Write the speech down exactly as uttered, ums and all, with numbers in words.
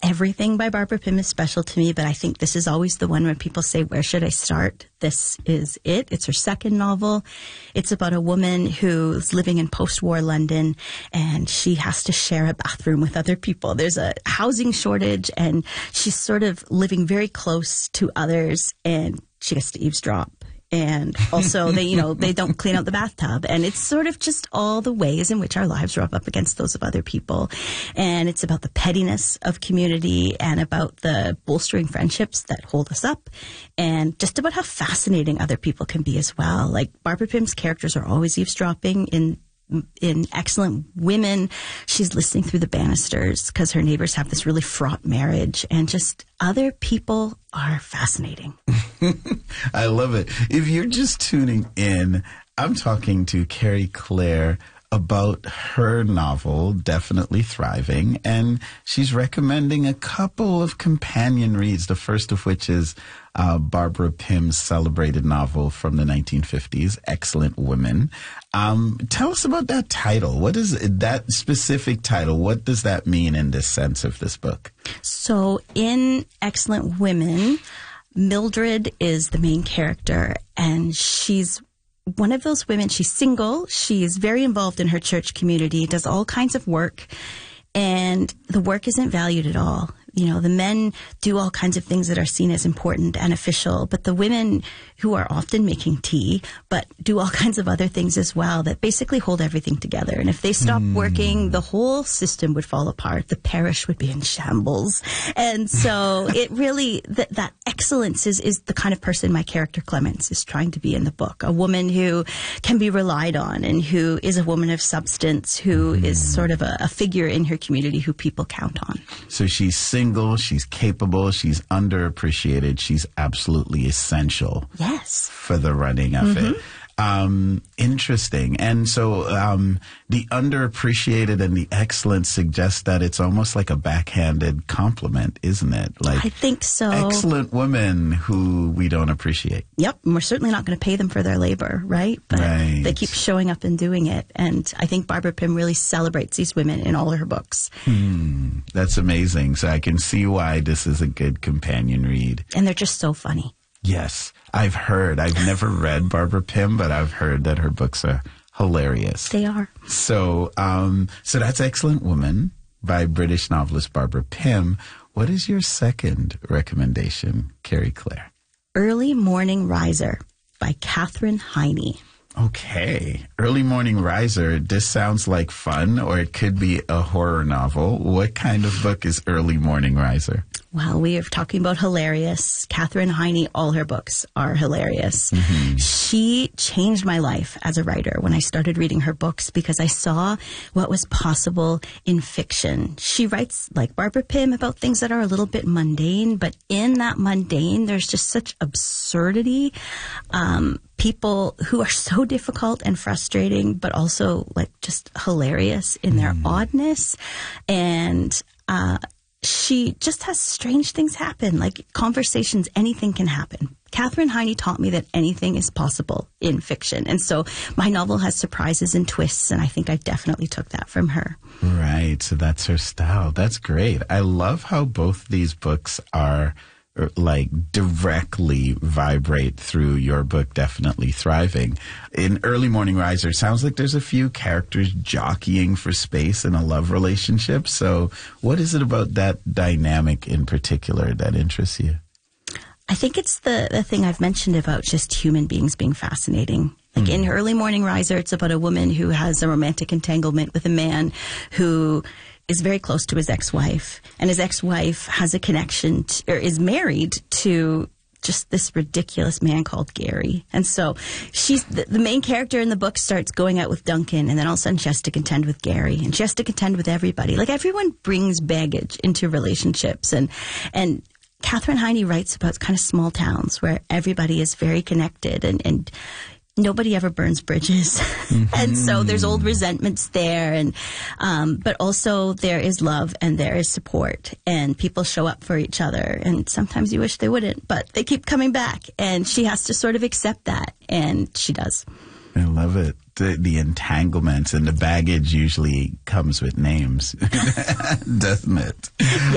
everything by Barbara Pym is special to me, but I think this is always the one when people say, where should I start? This is it. It's her second novel. It's about a woman who's living in post-war London, and she has to share a bathroom with other people. There's a housing shortage, and she's sort of living very close to others, and she gets to eavesdrop. And also, they, you know, they don't clean out the bathtub. And it's sort of just all the ways in which our lives rub up against those of other people. And it's about the pettiness of community and about the bolstering friendships that hold us up, and just about how fascinating other people can be as well. Like, Barbara Pym's characters are always eavesdropping. In in Excellent Women, she's listening through the banisters because her neighbors have this really fraught marriage, and just other people are fascinating. I love it. If you're just tuning in, I'm talking to Carrie Clare about her novel, Definitely Thriving, and she's recommending a couple of companion reads, the first of which is uh, Barbara Pym's celebrated novel from the nineteen fifties, Excellent Women. Um, tell us about that title. What is that specific title? What does that mean in this sense of this book? So in Excellent Women, Mildred is the main character, and she's one of those women. She's single. She is very involved in her church community, does all kinds of work, and the work isn't valued at all. You know, the men do all kinds of things that are seen as important and official, but the women, who are often making tea, but do all kinds of other things as well that basically hold everything together. And if they stopped mm. working, the whole system would fall apart. The parish would be in shambles. And so it really, th- that excellence is, is the kind of person my character Clemence is trying to be in the book. A woman who can be relied on, and who is a woman of substance, who mm. is sort of a, a figure in her community who people count on. So she's single, she's capable, she's underappreciated, she's absolutely essential. Yes. For the running of mm-hmm. it. Um, interesting. And so um, the underappreciated and the excellence suggests that it's almost like a backhanded compliment, isn't it? Like, I think so. Excellent women who we don't appreciate. Yep. And we're certainly not going to pay them for their labor, right? But right. they keep showing up and doing it. And I think Barbara Pym really celebrates these women in all of her books. Hmm. That's amazing. So I can see why this is a good companion read. And they're just so funny. Yes, I've heard. I've never read Barbara Pym, but I've heard that her books are hilarious. They are. So, um, so that's Excellent Woman by British novelist Barbara Pym. What is your second recommendation, Carrie Clare? Early Morning Riser by Katherine Heiny. Okay. Early Morning Riser. This sounds like fun, or it could be a horror novel. What kind of book is Early Morning Riser? Well, we are talking about hilarious. Katherine Heiny, all her books are hilarious. Mm-hmm. She changed my life as a writer when I started reading her books, because I saw what was possible in fiction. She writes, like Barbara Pym, about things that are a little bit mundane, but in that mundane, there's just such absurdity. Um, people who are so difficult and frustrating, but also like just hilarious in their mm. oddness. And, uh, she just has strange things happen, like conversations, anything can happen. Katherine Heiny taught me that anything is possible in fiction. And so my novel has surprises and twists, and I think I definitely took that from her. Right. So that's her style. That's great. I love how both these books are like directly vibrate through your book, Definitely Thriving. In Early Morning Riser, sounds like there's a few characters jockeying for space in a love relationship. So what is it about that dynamic in particular that interests you? I think it's the, the thing I've mentioned about just human beings being fascinating. Like mm. in Early Morning Riser, it's about a woman who has a romantic entanglement with a man who is very close to his ex-wife, and his ex-wife has a connection to, or is married to just this ridiculous man called Gary. And so she's the, the main character in the book starts going out with Duncan, and then all of a sudden she has to contend with Gary, and she has to contend with everybody. Like, everyone brings baggage into relationships, and and Katherine Heiny writes about kind of small towns where everybody is very connected, and, and nobody ever burns bridges. Mm-hmm. And so there's old resentments there. And, um, but also there is love and there is support, and people show up for each other. And sometimes you wish they wouldn't, but they keep coming back, and she has to sort of accept that. And she does. I love it. The, the entanglements and the baggage usually comes with names, doesn't it?